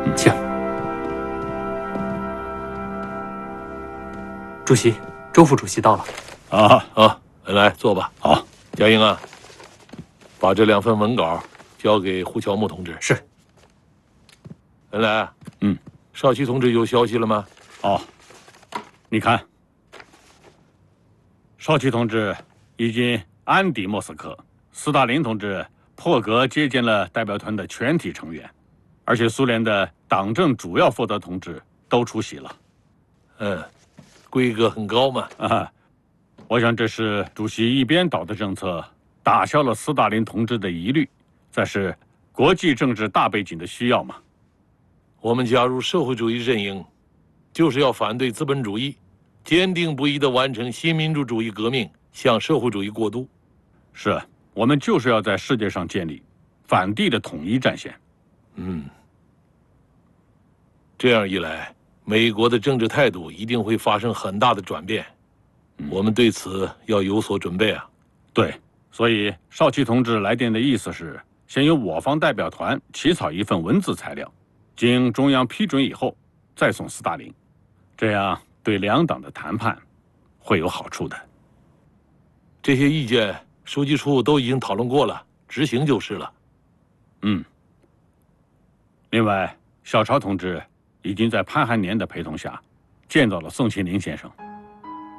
请。主席，周副主席到了。 来坐吧。 好， 嘉英啊，把这2份文稿交给胡乔木同志。 是。 恩来， 嗯， 少奇同志有消息了吗？ 你看，少奇同志已经安抵莫斯科，斯大林同志破格接见了代表团的全体成员，而且苏联的党政主要负责同志都出席了。 规格很高嘛。 我想这是主席一边倒的政策打消了斯大林同志的疑虑，再是国际政治大背景的需要嘛。 我们加入社会主义阵营，就是要反对资本主义，坚定不移地完成新民主主义革命，向社会主义过渡。 是，我们就是要在世界上建立反帝的统一战线。 这样一来，美国的政治态度一定会发生很大的转变。我们对此要有所准备啊。 对，所以少奇同志来电的意思是，先由我方代表团起草一份文字材料，经中央批准以后，再送斯大林，这样对两党的谈判会有好处的。 这些意见，书记处都已经讨论过了，执行就是了。 另外，小朝同志已经在潘汉年的陪同下，见到了宋庆龄先生。